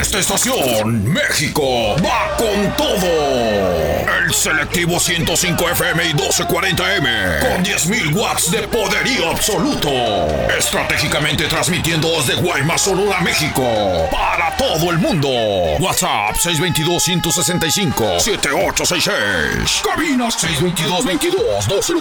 esta estación, México va con todo. El selectivo 105 FM y 1240M, con 10.000 watts de poderío absoluto. Estratégicamente transmitiendo desde Guaymas, Sonora, México, para todo el mundo. WhatsApp 622-165-7866. Cabina 622-22-202.